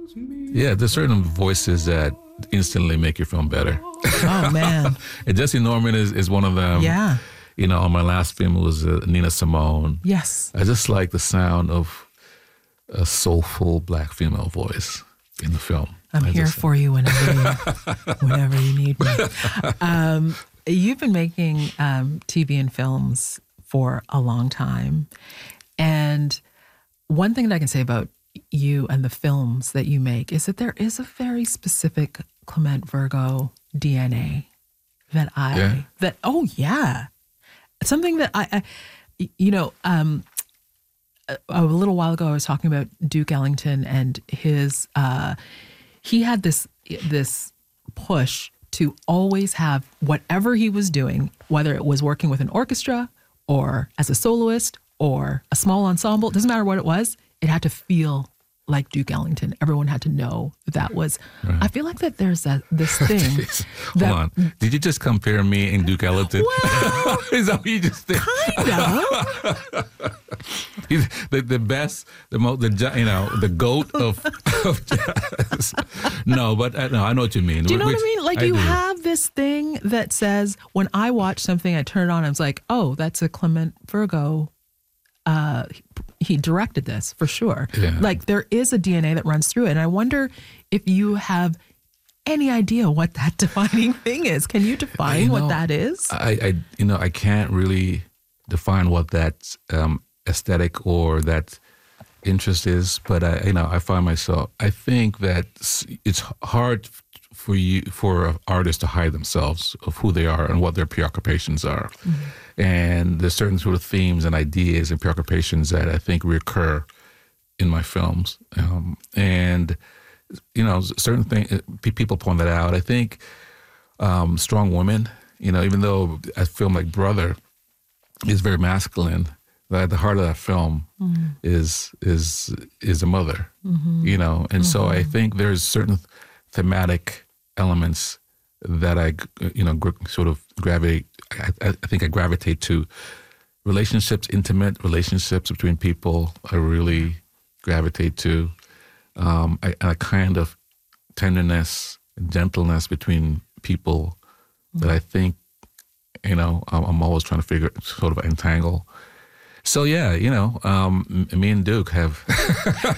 Yeah, there's certain voices that instantly make your film better. Oh, man. And Jesse Norman is one of them. Yeah. You know, on my last film it was Nina Simone. Yes. I just like the sound of a soulful black female voice in the film. I'm here for you whenever you need me. You've been making TV and films for a long time. And one thing that I can say about you and the films that you make is that there is a very specific Clement Virgo DNA that something that I a little while ago I was talking about Duke Ellington and his he had this push to always have whatever he was doing, whether it was working with an orchestra or as a soloist or a small ensemble, it doesn't matter what it was, it had to feel like Duke Ellington. Everyone had to know that was. Right. I feel like that there's this thing. Hold on. Did you just compare me and Duke Ellington? Well, is that what you just did? Kind of. He's the best, the GOAT of jazz. No, but no, I know what you mean. Do you know what I mean? Like you have this thing that says, when I watch something, I turn it on, I was like, oh, that's a Clement Virgo. He directed this for sure. Yeah. Like there is a DNA that runs through it. And I wonder if you have any idea what that defining thing is. Can you define what that is? I can't really define what that aesthetic or that interest is, but I find myself, I think that it's hard for artists to hide themselves of who they are and what their preoccupations are. Mm-hmm. And there's certain sort of themes and ideas and preoccupations that I think recur in my films. And, certain things, people point that out. I think strong women, even though a film like Brother is very masculine, at the heart of that film is a mother, and so I think there's certain thematic elements that I sort of gravitate. I think I gravitate to relationships, intimate relationships between people. I really gravitate to a kind of tenderness, gentleness between people that I think I'm always trying to sort of entangle. So yeah, me and Duke have